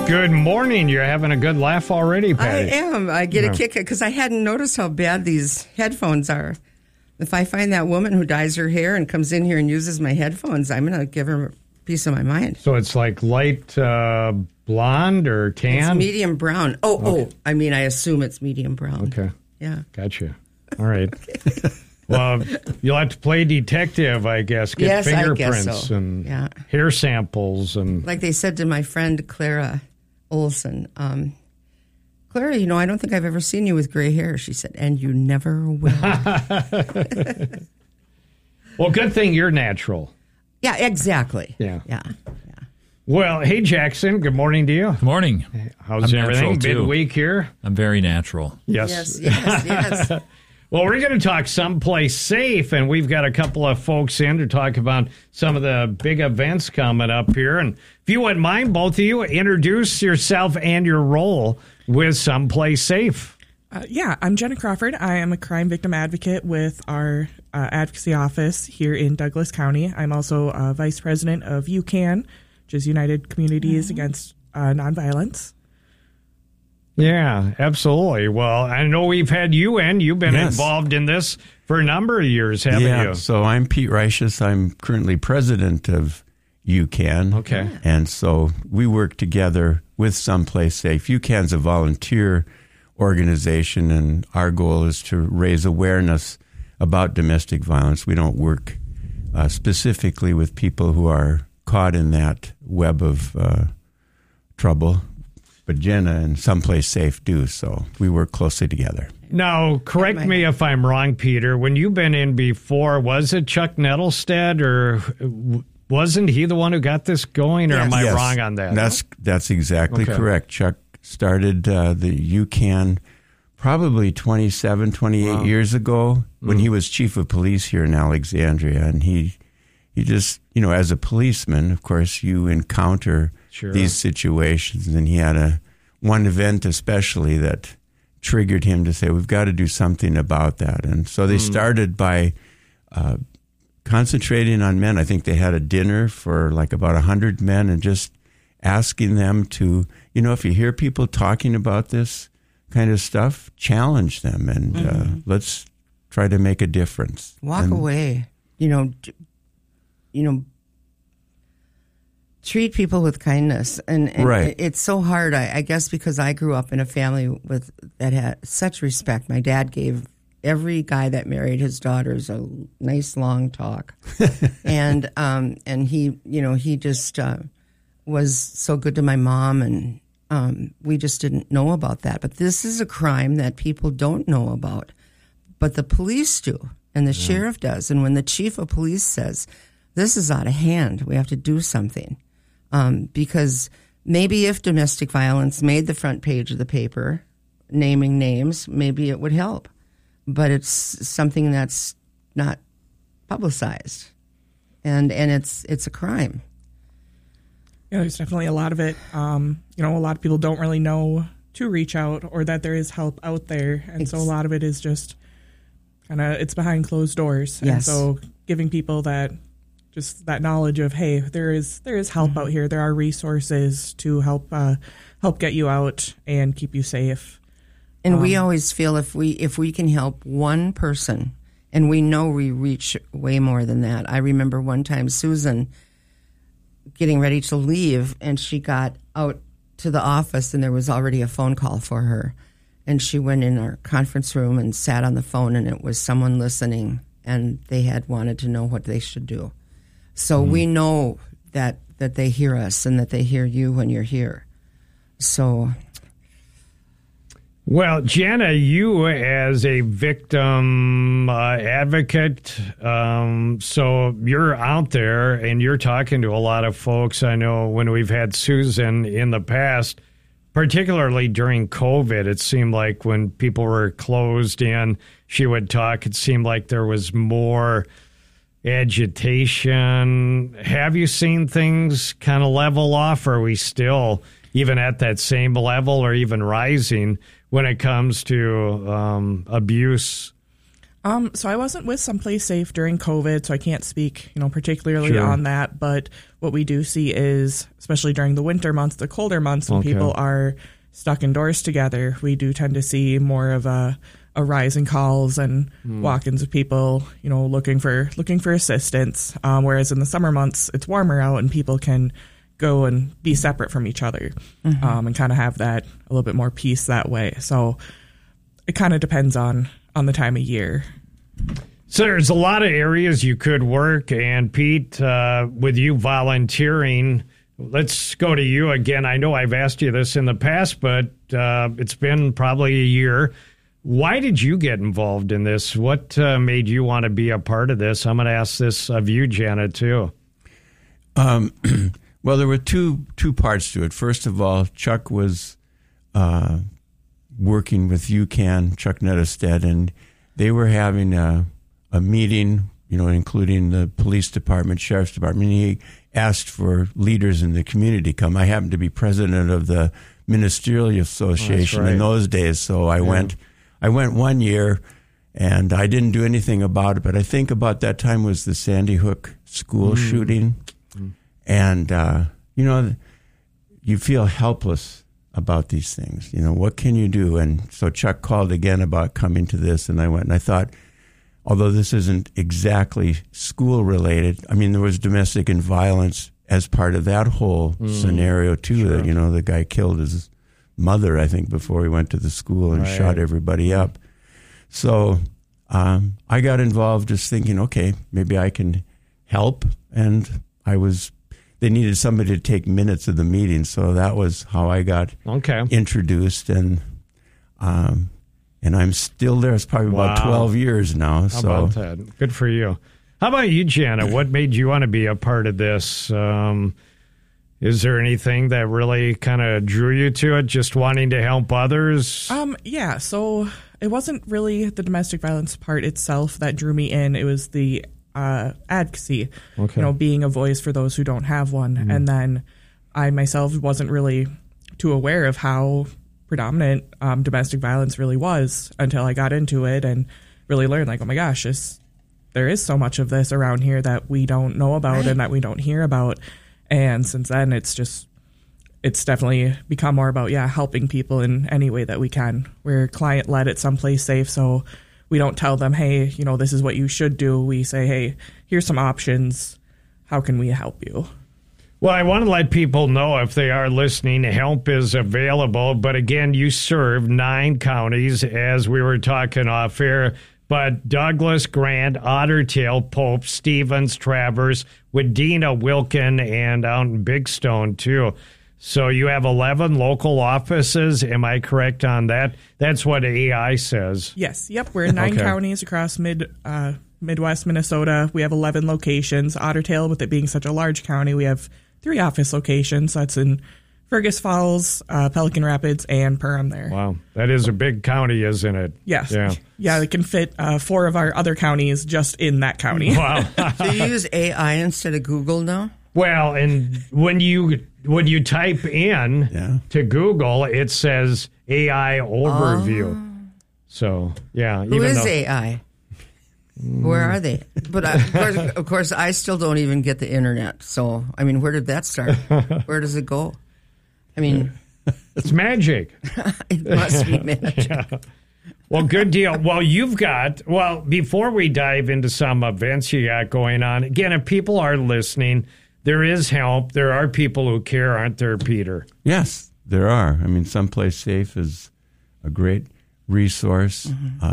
Good morning. You're having a good laugh already, Patty. I am. I get a kick because I hadn't noticed how bad these headphones are. If I find that woman who dyes her hair and comes in here and uses my headphones, I'm going to give her a piece of my mind. So it's like light blonde or tan? It's medium brown. Okay. I mean, I assume it's medium brown. Okay. Yeah. Gotcha. All right. Well, you'll have to play detective, I guess. Get fingerprints I guess so. and hair samples. And like they said to my friend Clara Olson, Clara, I don't think I've ever seen you with gray hair. She said, and you never will. Well, good thing you're natural. Yeah, exactly. Yeah. Yeah. Well, hey, Jackson, good morning to you. Good morning. How's everything? Midweek here? I'm very natural. Yes. Yes. Well, we're going to talk someplace safe, and we've got a couple of folks in to talk about some of the big events coming up here. And if you wouldn't mind, both of you, introduce yourself and your role with Someplace Safe. I'm Jenna Crawford. I am a crime victim advocate with our advocacy office here in Douglas County. I'm also vice president of UCAN, which is United Communities Against Nonviolence. Yeah, absolutely. Well, I know we've had you in. You've been involved in this for a number of years, haven't you? So I'm Pete Reiches. I'm currently president of UCAN. Okay. And so we work together with Someplace Safe. UCAN's a volunteer organization, and our goal is to raise awareness about domestic violence. We don't work specifically with people who are caught in that web of trouble. But Jenna and Someplace Safe do, so we work closely together. Now, correct me if I'm wrong, Peter. When you've been in before, was it Chuck Nettelstead, or wasn't he the one who got this going, or am I wrong on that? That's exactly correct. Chuck started the UCAN probably 27, 28 years ago when he was chief of police here in Alexandria, and he just, as a policeman, of course, you encounter these situations, and he had one event especially that triggered him to say, we've got to do something about that. And so they started by concentrating on men. I think they had a dinner for like about 100 men and just asking them to, if you hear people talking about this kind of stuff, challenge them and let's try to make a difference. Walk away. Treat people with kindness, and right. It's so hard. I guess because I grew up in a family that had such respect. My dad gave every guy that married his daughters a nice long talk, and he just was so good to my mom, and we just didn't know about that. But this is a crime that people don't know about, but the police do, and the sheriff does, and when the chief of police says, "This is out of hand. We have to do something." Because maybe if domestic violence made the front page of the paper, naming names, maybe it would help. But it's something that's not publicized, and it's a crime. There's definitely a lot of it. A lot of people don't really know to reach out or that there is help out there, and so a lot of it is just kind of it's behind closed doors. Yes. And so giving people that knowledge of, hey, there is help out here. There are resources to help get you out and keep you safe. And we always feel if we can help one person, and we know we reach way more than that. I remember one time Susan getting ready to leave, and she got out to the office, and there was already a phone call for her. And she went in our conference room and sat on the phone, and it was someone listening, and they had wanted to know what they should do. So we know that they hear us and that they hear you when you're here. So, well, Jenna, you as a victim advocate, so you're out there and you're talking to a lot of folks. I know when we've had Susan in the past, particularly during COVID, it seemed like when people were closed in, she would talk. It seemed like there was more agitation. Have you seen things kind of level off? Or are we still even at that same level or even rising when it comes to abuse? So I wasn't with Someplace Safe during COVID, so I can't speak, particularly on that. But what we do see is, especially during the winter months, the colder months, when people are stuck indoors together, we do tend to see more of a rise in calls and walk-ins of people, looking for assistance. Whereas in the summer months, it's warmer out and people can go and be separate from each other, and kind of have that a little bit more peace that way. So it kind of depends on the time of year. So there's a lot of areas you could work, and Pete, with you volunteering, let's go to you again. I know I've asked you this in the past, but it's been probably a year. Why did you get involved in this? What made you want to be a part of this? I'm going to ask this of you, Janet, too. Well, there were two parts to it. First of all, Chuck was working with UCAN, Chuck Nettestedt, and they were having a meeting, including the police department, sheriff's department. He asked for leaders in the community to come. I happened to be president of the Ministerial Association in those days, so I went 1 year, and I didn't do anything about it, but I think about that time was the Sandy Hook school shooting, and, you feel helpless about these things. What can you do? And so Chuck called again about coming to this, and I went, and I thought, although this isn't exactly school related, I mean, there was domestic violence as part of that whole scenario too. Sure. That, the guy killed his mother, I think, before he went to the school and shot everybody up. So I got involved just thinking, okay, maybe I can help. And they needed somebody to take minutes of the meeting. So that was how I got introduced. And I'm still there. It's probably about 12 years now. How about that? Good for you. How about you, Janet? What made you want to be a part of this? Is there anything that really kind of drew you to it, just wanting to help others? Yeah, so it wasn't really the domestic violence part itself that drew me in. It was the advocacy, being a voice for those who don't have one. And then I myself wasn't really too aware of how predominant domestic violence really was until I got into it and really learned, like, oh my gosh, there is so much of this around here that we don't know about and that we don't hear about. And since then, it's definitely become more about, helping people in any way that we can. We're client-led at Someplace Safe, so we don't tell them, hey, this is what you should do. We say, hey, here's some options. How can we help you? Well, I want to let people know, if they are listening, help is available. But again, you serve 9 counties, as we were talking off air. But Douglas, Grant, Otter Tail, Pope, Stevens, Traverse, Wadena, Wilkin, and out in Big Stone, too. So you have 11 local offices. Am I correct on that? That's what AI says. Yes. Yep. We're in 9 counties across Midwest Minnesota. We have 11 locations. Otter Tail, with it being such a large county, we have 3 office locations. That's in Fergus Falls, Pelican Rapids, and Perham there. Wow. That is a big county, isn't it? Yes. Yeah, it can fit 4 of our other counties just in that county. Wow. So you use AI instead of Google now? Well, and when you type in to Google, it says AI overview. So, yeah. Who is AI? Where are they? But of course, I still don't even get the internet. So, I mean, where did that start? Where does it go? I mean, it's magic. It must be magic. Yeah. Well, good deal. Well, before we dive into some events you got going on, again, if people are listening, there is help. There are people who care, aren't there, Peter? Yes, there are. I mean, Someplace Safe is a great resource.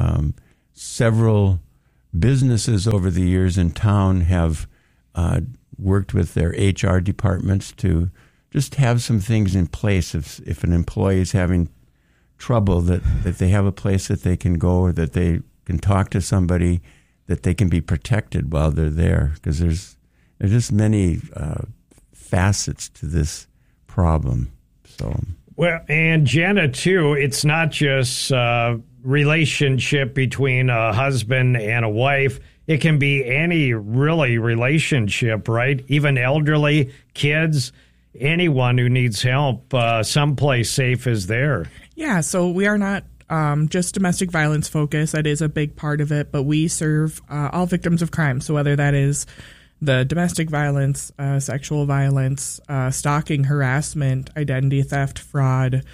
Several businesses over the years in town have worked with their HR departments to just have some things in place. If an employee is having trouble, that they have a place that they can go, or that they can talk to somebody, that they can be protected while they're there. Because there's just many facets to this problem. So, well, and Jenna too, it's not just relationship between a husband and a wife. It can be any really relationship, right? Even elderly, kids, anyone who needs help. Someplace Safe is there. Yeah, so we are not just domestic violence focus. That is a big part of it, but we serve all victims of crime. So whether that is the domestic violence, sexual violence, stalking, harassment, identity theft, fraud,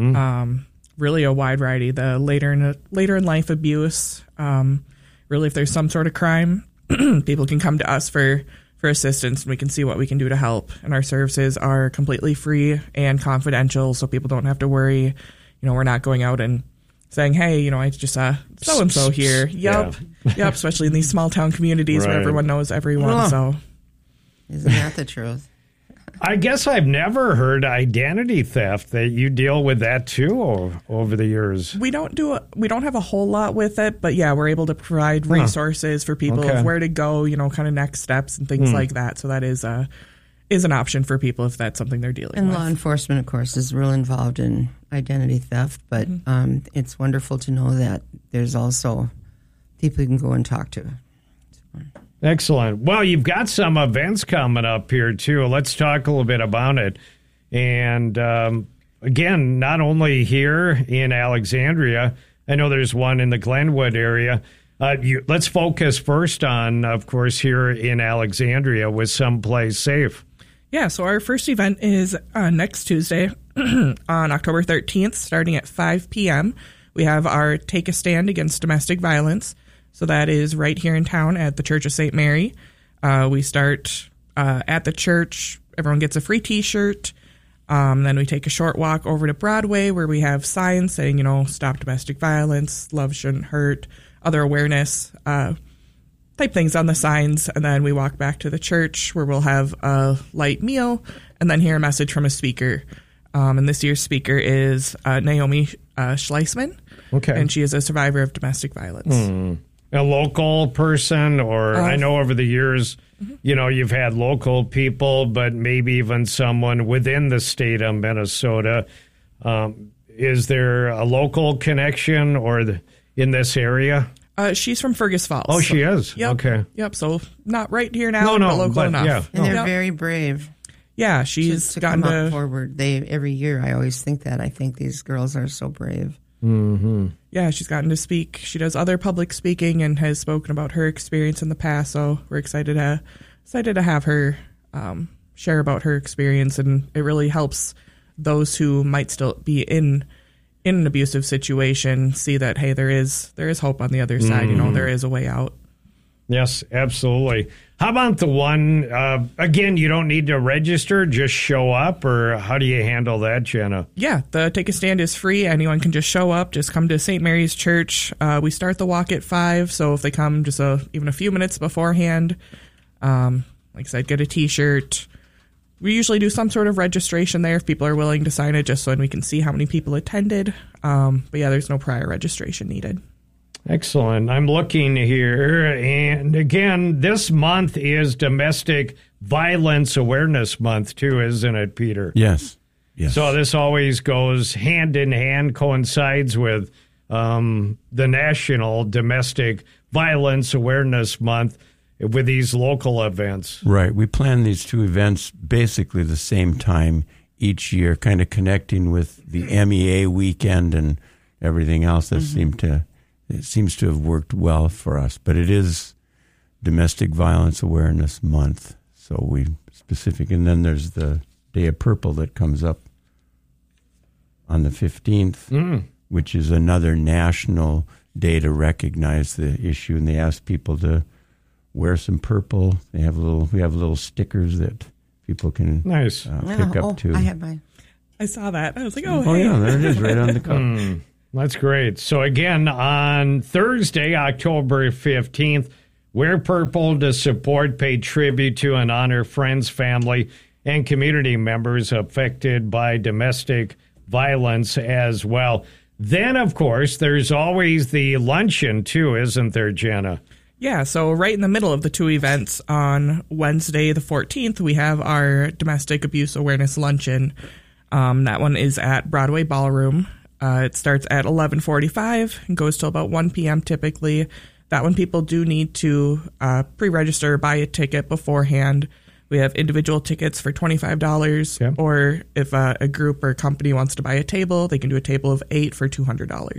really a wide variety. The later in life abuse, really if there's some sort of crime, people can come to us for assistance, and we can see what we can do to help. And our services are completely free and confidential, so people don't have to worry. We're not going out and saying, hey, I just saw so-and-so here. Yep. Especially in these small town communities where everyone knows everyone. So, isn't that the truth? I guess I've never heard identity theft, that you deal with that too over the years. We don't have a whole lot with it, but yeah, we're able to provide resources for people of where to go, kind of next steps and things like that. So that is an option for people if that's something they're dealing with. And law enforcement, of course, is real involved in identity theft, but it's wonderful to know that there's also people you can go and talk to. Excellent. Well, you've got some events coming up here, too. Let's talk a little bit about it. And, again, not only here in Alexandria, I know there's one in the Glenwood area. Let's focus first on, of course, here in Alexandria with Someplace Safe. Yeah, so our first event is next Tuesday on October 13th, starting at 5 p.m. We have our Take a Stand Against Domestic Violence. So that is right here in town at the Church of St. Mary. We start at the church. Everyone gets a free T-shirt. Then we take a short walk over to Broadway where we have signs saying, stop domestic violence, love shouldn't hurt, other awareness type things on the signs. And then we walk back to the church where we'll have a light meal and then hear a message from a speaker. And this year's speaker is Naomi Schleisman. Okay. And she is a survivor of domestic violence. A local person, or I know over the years, you've had local people, but maybe even someone within the state of Minnesota. Is there a local connection or in this area? She's from Fergus Falls. Oh, she is? Yep. Okay. Yep, so not right here now, but local enough. Yeah. And they're very brave. Yeah, she's to gotten come up forward. Every year, I always think that. I think these girls are so brave. Mm-hmm. Yeah, she's gotten to speak. She does other public speaking and has spoken about her experience in the past. So we're excited to have her share about her experience, and it really helps those who might still be in an abusive situation see that, hey, there is hope on the other side. There is a way out. Yes, absolutely. How about the one, again, you don't need to register, just show up, or how do you handle that, Jenna? Yeah, the Take a Stand is free. Anyone can just show up, just come to St. Mary's Church. We start the walk at 5, so if they come just even a few minutes beforehand, like I said, get a T-shirt. We usually do some sort of registration there if people are willing to sign it, just so we can see how many people attended. But yeah, there's no prior registration needed. Excellent. I'm looking here, and again, this month is Domestic Violence Awareness Month, too, isn't it, Peter? Yes. So this always goes hand in hand, coincides with the National Domestic Violence Awareness Month with these local events. Right. We plan these two events basically the same time each year, kind of connecting with the MEA weekend and everything else that seems to have worked well for us. But it is Domestic Violence Awareness Month, so we specific. And then there's the Day of Purple that comes up on the 15th, which is another national day to recognize the issue. And they ask people to wear some purple. We have little stickers that people can pick up too. I have mine. I saw that. I was like, yeah, there it is, right on the cup. That's great. So again, on Thursday, October 15th, wear purple to support, pay tribute to, and honor friends, family, and community members affected by domestic violence as well. Then, of course, there's always the luncheon, too, isn't there, Jenna? Yeah, so right in the middle of the two events on Wednesday the 14th, we have our Domestic Abuse Awareness Luncheon. That one is at Broadway Ballroom. It starts at 11:45 and goes till about 1 p.m. typically. That one people do need to pre-register, buy a ticket beforehand. We have individual tickets for $25, or if a group or company wants to buy a table, they can do a table of 8 for $200.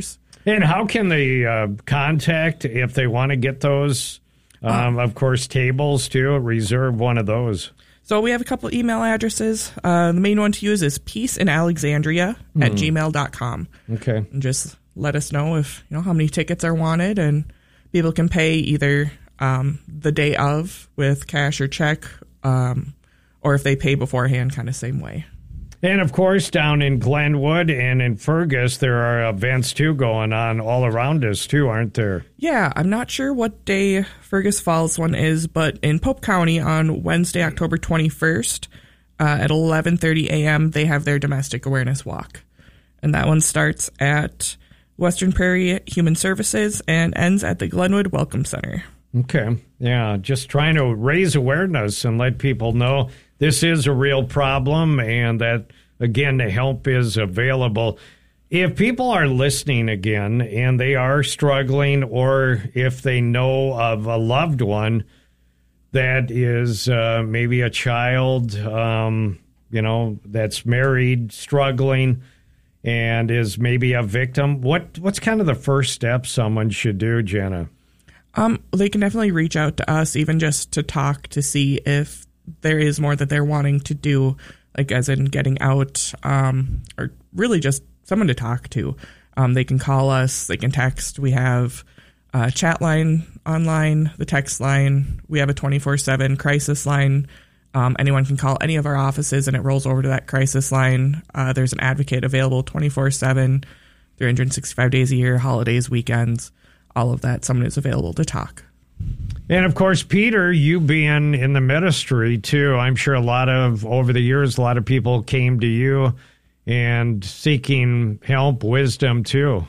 And how can they contact if they want to get those, of course, tables too? Reserve one of those. So we have a couple email addresses. The main one to use is peaceinalexandria@gmail.com. Okay. And just let us know if how many tickets are wanted, and people can pay either the day of with cash or check, or if they pay beforehand, kind of same way. And, of course, down in Glenwood and in Fergus, there are events, too, going on all around us, too, aren't there? Yeah, I'm not sure what day Fergus Falls one is, but in Pope County on Wednesday, October 21st at 11:30 a.m., they have their Domestic Awareness Walk. And that one starts at Western Prairie Human Services and ends at the Glenwood Welcome Center. Okay. Yeah, just trying to raise awareness and let people know this is a real problem and that, again, the help is available. If people are listening again and they are struggling, or if they know of a loved one that is maybe a child, that's married, struggling, and is maybe a victim, what's kind of the first step someone should do, Jenna? They can definitely reach out to us, even just to talk, to see if there is more that they're wanting to do, like as in getting out, or really just someone to talk to. They can call us, they can text. We have a chat line online, the text line. We have a 24/7 crisis line. Anyone can call any of our offices and it rolls over to that crisis line. There's an advocate available 24/7, 365 days a year, holidays, weekends, all of that. Someone is available to talk. And, of course, Peter, you being in the ministry, too, I'm sure over the years, a lot of people came to you and seeking help, wisdom, too.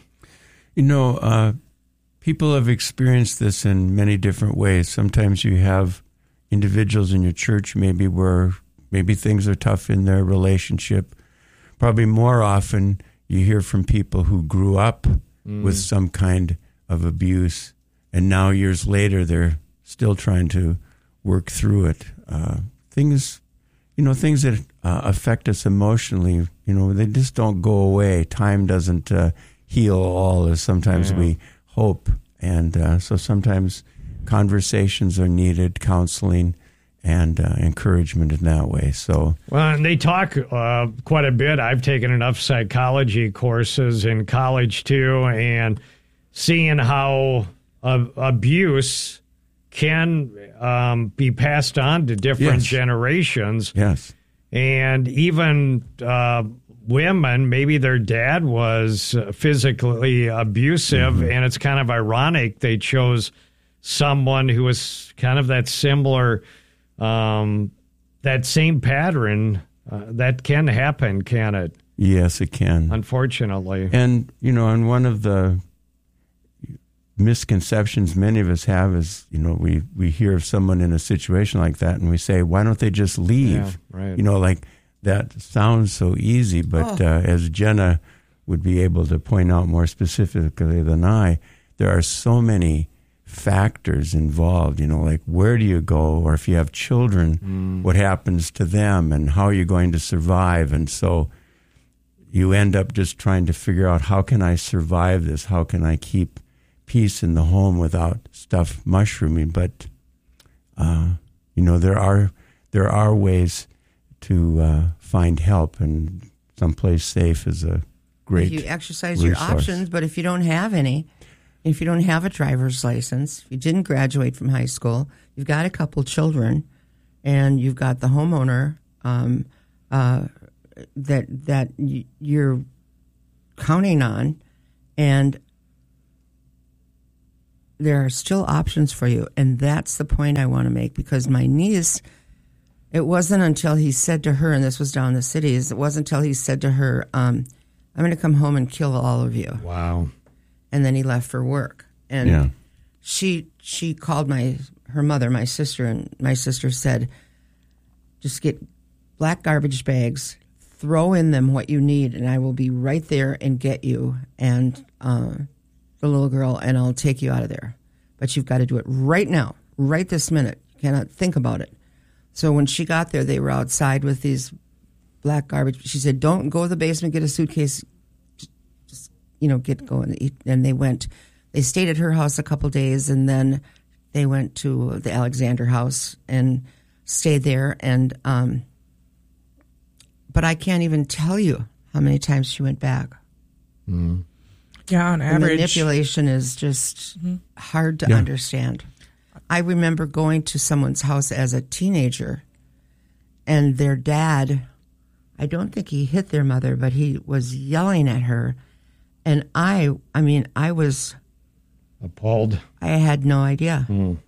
People have experienced this in many different ways. Sometimes you have individuals in your church where things are tough in their relationship. Probably more often you hear from people who grew up with some kind of abuse, and now years later they're still trying to work through it. Things that affect us emotionally, they just don't go away. Time doesn't heal all as sometimes we hope. And so sometimes conversations are needed, counseling, and encouragement in that way. Well, and they talk quite a bit. I've taken enough psychology courses in college, too, and seeing how abuse can be passed on to different generations. Yes. And even women, maybe their dad was physically abusive, and it's kind of ironic they chose someone who was kind of that similar, that same pattern. That can happen, can it? Yes, it can. Unfortunately. And, and one of the misconceptions many of us have is, we hear of someone in a situation like that and we say, why don't they just leave? Yeah, right. Like that sounds so easy, but as Jenna would be able to point out more specifically than I, there are so many factors involved, like where do you go, or if you have children, what happens to them and how are you going to survive? And so you end up just trying to figure out, how can I survive this? How can I keep peace in the home without stuff mushrooming? But there are ways to find help, and someplace safe is a great You exercise resource. your options, but if you don't have any, if you don't have a driver's license, if you didn't graduate from high school, you've got a couple children, and you've got the homeowner that you're counting on, and there are still options for you. And that's the point I want to make, because my niece, it wasn't until he said to her, and this was down in the cities, it wasn't until he said to her, I'm going to come home and kill all of you. Wow. And then he left for work. And she called her mother, my sister, and my sister said, just get black garbage bags, throw in them what you need, and I will be right there and get you and the little girl, and I'll take you out of there. But you've got to do it right now, right this minute. You cannot think about it. So when she got there, they were outside with these black garbage. She said, don't go to the basement, get a suitcase. Just get going. And they stayed at her house a couple days, and then they went to the Alexander house and stayed there. And but I can't even tell you how many times she went back. Mm. Yeah, on average. The manipulation is just hard to understand. I remember going to someone's house as a teenager, and their dad, I don't think he hit their mother, but he was yelling at her. And I was appalled. I had no idea. Mm.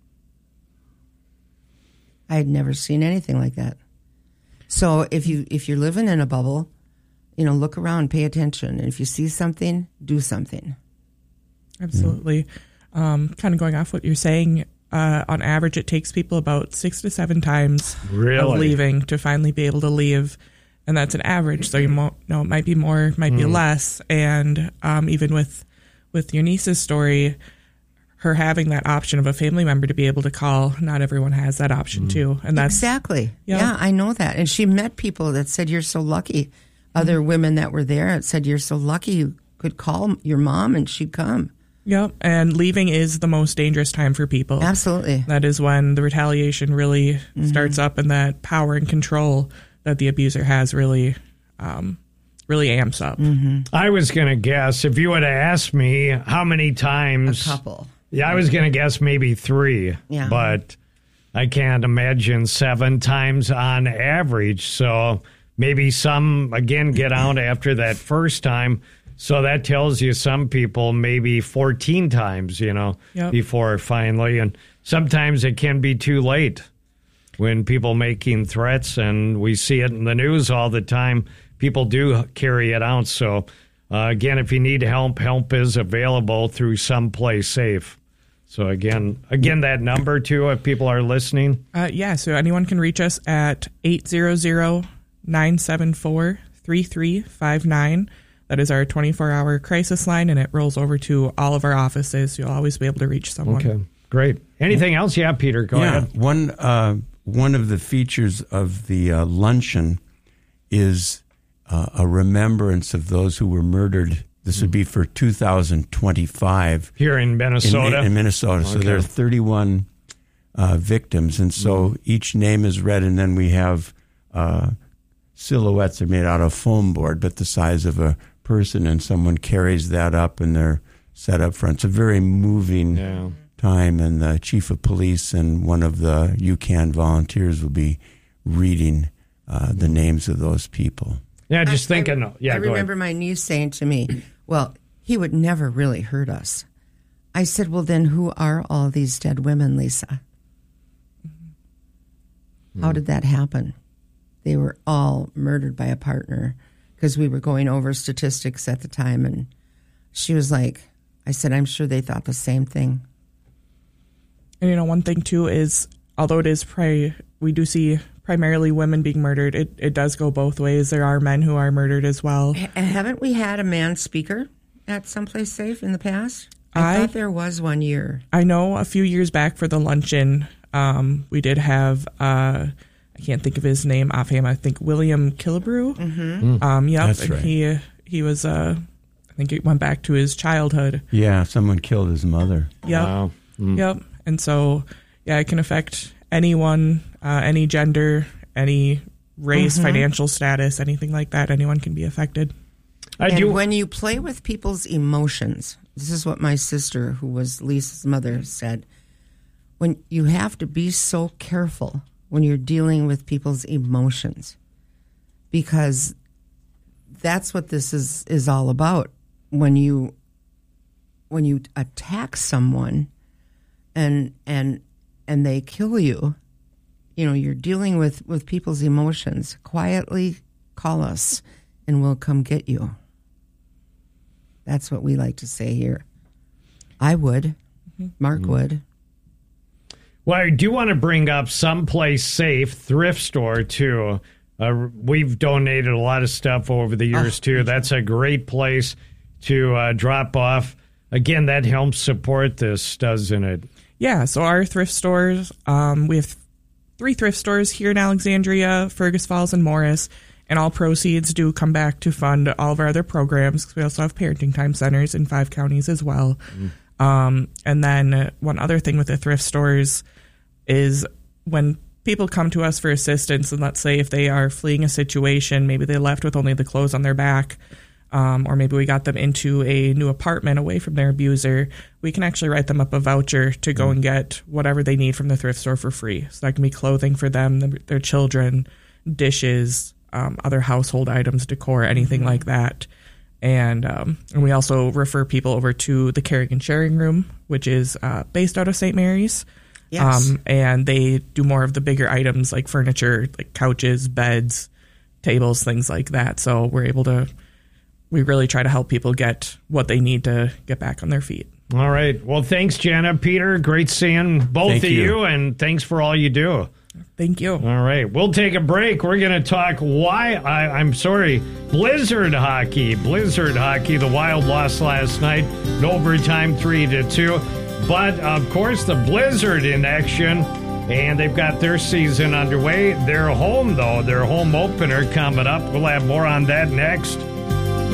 I had never seen anything like that. So if you're living in a bubble, look around, pay attention. And if you see something, do something. Absolutely. Kind of going off what you're saying, on average, it takes people about 6 to 7 times of leaving to finally be able to leave. And that's an average. So it might be more, it might be less. And even with your niece's story, her having that option of a family member to be able to call, not everyone has that option too. And that's exactly. Yeah, I know that. And she met people that said, "You're so lucky." Other women that were there said, "You're so lucky you could call your mom and she'd come." Yep. And leaving is the most dangerous time for people. Absolutely. That is when the retaliation really starts up, and that power and control that the abuser has really amps up. Mm-hmm. I was going to guess, if you would have asked me how many times. A couple. Yeah, I was going to guess maybe 3. Yeah. But I can't imagine 7 times on average. So maybe some, again, get out after that first time. So that tells you some people maybe 14 times, before finally. And sometimes it can be too late when people making threats, and we see it in the news all the time. People do carry it out. So, again, if you need help is available through Someplace Safe. So, again, that number, too, if people are listening. So anyone can reach us at 800-974-3359. That is our 24-hour crisis line, and it rolls over to all of our offices. You'll always be able to reach someone. Okay, great. Anything else? Yeah, Peter, go ahead. One of the features of the luncheon is a remembrance of those who were murdered. This would be for 2025. Here in Minnesota? In Minnesota. Okay. So there are 31 victims, and so each name is read, and then we have silhouettes are made out of foam board, but the size of a person, and someone carries that up, and they're set up front. It's a very moving time, and the chief of police and one of the UCAN volunteers will be reading the names of those people. Yeah, just thinking. I remember my niece saying to me, "Well, he would never really hurt us." I said, "Well, then who are all these dead women, Lisa? How did that happen?" They were all murdered by a partner, because we were going over statistics at the time. And she was like, I said, "I'm sure they thought the same thing." And, one thing, too, is although it is we do see primarily women being murdered, it does go both ways. There are men who are murdered as well. Haven't we had a man speaker at Someplace Safe in the past? I thought there was one year. I know a few years back for the luncheon, we did have, I can't think of his name offhand, I think William Killebrew. Mm-hmm. That's right. He was, I think it went back to his childhood. Yeah, someone killed his mother. Yep. Wow. Yep. And so, it can affect anyone, any gender, any race, financial status, anything like that. Anyone can be affected. When you play with people's emotions, this is what my sister, who was Lisa's mother, said. When you have to be so careful when you're dealing with people's emotions, because that's what this is all about. When you attack someone and they kill you, you're dealing with people's emotions. Quietly call us and we'll come get you. That's what we like to say here. I would. Mark would. Well, I do want to bring up Someplace Safe thrift store, too. We've donated a lot of stuff over the years, too. That's a great place to drop off. Again, that helps support this, doesn't it? Yeah, so our thrift stores, we have 3 thrift stores here in Alexandria, Fergus Falls, and Morris. And all proceeds do come back to fund all of our other programs. We also have parenting time centers in 5 counties as well. And then one other thing with the thrift stores is when people come to us for assistance, and let's say if they are fleeing a situation, maybe they left with only the clothes on their back, or maybe we got them into a new apartment away from their abuser, we can actually write them up a voucher to go and get whatever they need from the thrift store for free. So that can be clothing for them, their children, dishes, other household items, decor, anything like that. And we also refer people over to the Caring and Sharing Room, which is based out of St. Mary's. Yes. And they do more of the bigger items like furniture, like couches, beds, tables, things like that. So we really try to help people get what they need to get back on their feet. All right. Well, thanks, Jenna. Peter, great seeing both of you, and thanks for all you do. Thank you. All right. We'll take a break. We're going to talk Blizzard hockey. Blizzard hockey. The Wild lost last night in overtime 3-2. But, of course, the Blizzard in action, and they've got their season underway. They're home, though. Their home opener coming up. We'll have more on that next.